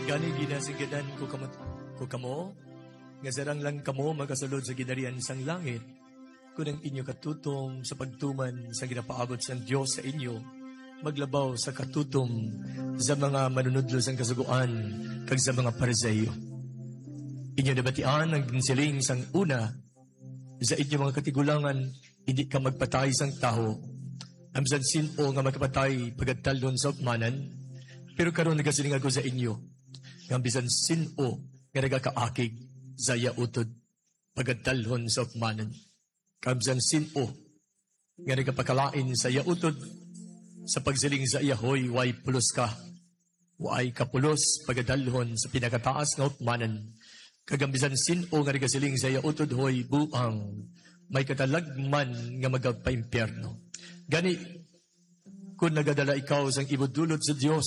Gani ginasigadan ko kamo, nga sarang lang kamo makasulod sa ginarian sang langit, kung ang inyo katutom sa pagtuman sa ginapaabot sang Diyos sa inyo, maglabaw sa katutom sa mga manunudlo sang kasuguan, kag sa mga Pariseo. Inyo nabatian ang ginsiling sang una, sa inyo mga katigulangan, hindi ka magpatay sang tao, amsan sino nga magpatay pagkatalon sa ukmanan, pero karon nagasiling ako sa inyo, nga bisan sino nga nagakaakig sa yautod pagkatalon sa ukmanan. Kamsan sino nga nagapakalain sa yautod sa pagsiling sa yahoy, way pulos ka, way kapulos pagkatalon sa pinakataas nga ukmanan. Kagambisan sino nga nagasiling sa yautod hoy buang, may katalagman nga magpaimpyerno. Gani, kung nagadala ikaw sang ibudulot sa Dios,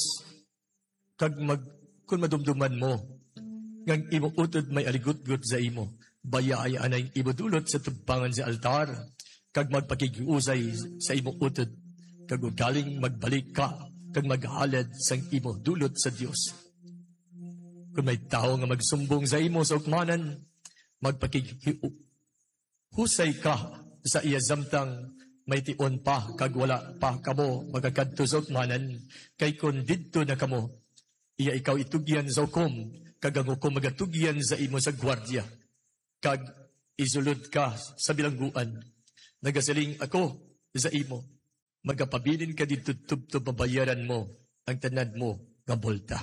kung madumduman mo, ngang imong utod may aligut-gut sa imo, bayay anay ibudulot sa tubangan sa altar, kag magpakigiusay sa imong utod, kag galing magbalik ka, kag maghalad sang imo dulot sa Dios. Kung may tao nga magsumbong sa imo sa ukmanan, magpakihusay ka sa iya zamtang may tion pa, kag wala pa kamo magakadto sa ukmanan, kay kung didto na kamo, iya ikaw itugyan sa hukom, kag ang hukom magatugyan sa imo sa gwardya, kag isulod ka sa bilangguan. Nagasiling ako sa imo, magapabilin ka dito tubtob mabayaran mo ang tanad mo nga bolta.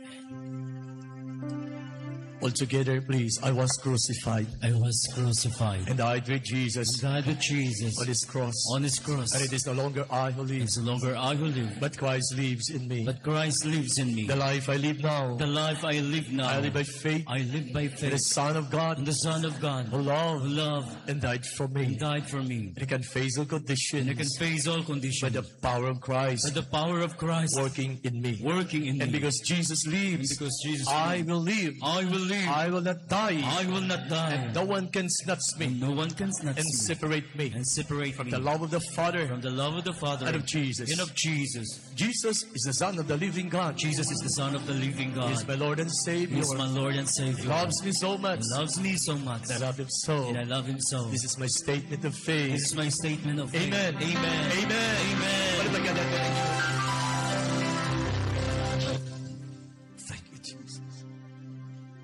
All together, please. I was crucified. I was crucified. And I with Jesus. And died with Jesus. On his cross. On his cross. And it is no longer I who live. It's no longer I who live. But Christ lives in me. But Christ lives in me. The life I live now. The life I live now. I live by faith. I live by faith. In the Son of God. In the Son of God. Who loved. Who loved. And died for me. And died for me. And he can face all conditions. And I can face all conditions. By the power of Christ. By the power of Christ. Working in me. Working in and me. Because Jesus lives. And because Jesus I will live. I will live. I will not die. I will not die. And no one can snatch me. And no one can snatch and me. Separate me. And separate from me. the love of the Father. From the love of the Father. And of Jesus. And of Jesus. Jesus is the Son of the living God. Jesus is the Son of the living God. He is my Lord and Savior. He is my Lord and Savior. He loves me so much. He loves me so much. And I love him so. And I love him so. This is my statement of faith. This is my statement of faith. Amen. Amen. Amen. Amen.